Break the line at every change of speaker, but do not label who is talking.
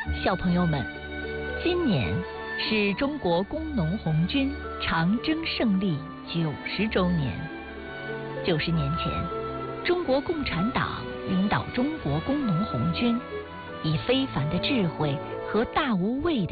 小朋友们，今年是中国工农红军长征胜利90周年。90年前，中国共产党领导中国工农红军，以非凡的智慧和大无畏的